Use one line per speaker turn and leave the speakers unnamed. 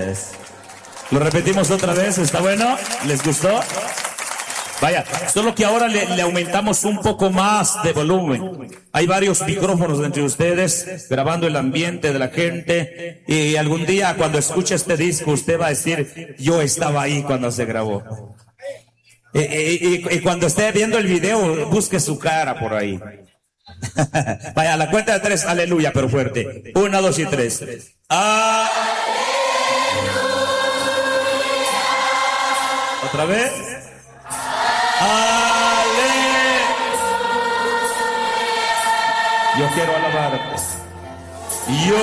ustedes. Lo repetimos otra vez, ¿está bueno? ¿Les gustó? Vaya, solo que ahora le aumentamos un poco más de volumen. Hay varios micrófonos entre ustedes grabando el ambiente de la gente, y algún día cuando escuche este disco usted va a decir, yo estaba ahí cuando se grabó. Y cuando esté viendo el video, busque su cara por ahí. Vaya, a la cuenta de 3, aleluya, pero fuerte. 1, 2 y 3. Otra vez. Yo quiero alabarte. Yo